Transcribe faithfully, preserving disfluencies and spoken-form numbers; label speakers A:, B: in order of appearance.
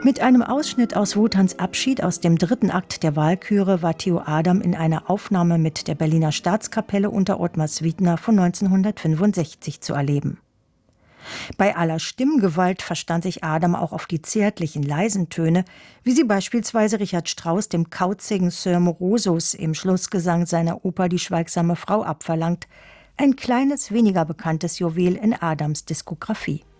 A: Mit einem Ausschnitt aus Wotans Abschied aus dem dritten Akt der Walküre war Theo Adam in einer Aufnahme mit der Berliner Staatskapelle unter Ottmar Swietner von neunzehnhundertfünfundsechzig zu erleben. Bei aller Stimmgewalt verstand sich Adam auch auf die zärtlichen, leisen Töne, wie sie beispielsweise Richard Strauss dem kauzigen Sir Morosus im Schlussgesang seiner Oper Die schweigsame Frau abverlangt, ein kleines, weniger bekanntes Juwel in Adams Diskografie.